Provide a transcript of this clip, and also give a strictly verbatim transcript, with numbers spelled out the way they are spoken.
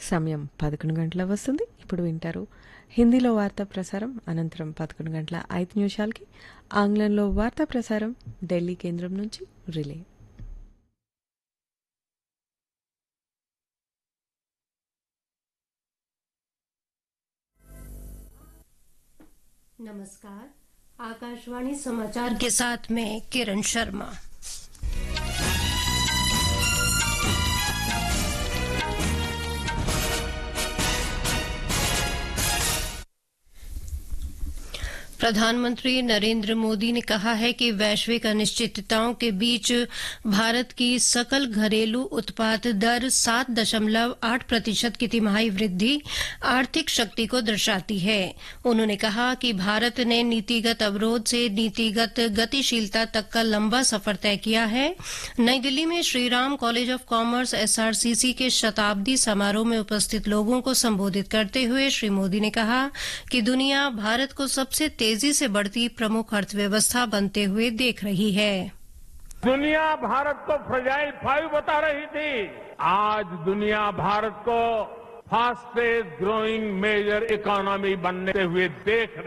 సమయం పదకొండు గంటల వస్తుంది. ఇప్పుడు వింటారు హిందీలో వార్తా ప్రసారం, అనంతరం పదకొండు గంటల ఐదు నిమిషాలకి ఆంగ్లంలో వార్తా ప్రసారం ఢిల్లీ కేంద్రం నుంచి రిలే. नमस्कार, आकाशवाणी समाचार के साथ मैं किरण शर्मा। प्रधानमंत्री नरेंद्र मोदी ने कहा है कि वैश्विक अनिश्चितताओं के बीच भारत की सकल घरेलू उत्पाद दर सात दशमलव आठ प्रतिशत की तिमाही वृद्धि आर्थिक शक्ति को दर्शाती है। उन्होंने कहा कि भारत ने नीतिगत अवरोध से नीतिगत गतिशीलता तक का लंबा सफर तय किया है। नई दिल्ली में Shriram college of commerce SRCC के शताब्दी समारोह में उपस्थित लोगों को संबोधित करते हुए श्री मोदी ने कहा कि दुनिया भारत को सबसे तेजी से बढ़ती प्रमुख अर्थव्यवस्था बनते हुए देख रही है। दुनिया भारत को फ्रजाइल फाइव बता रही थी, आज दुनिया भारत को फास्टेस्ट ग्रोइंग मेजर इकोनॉमी बनते हुए देख रही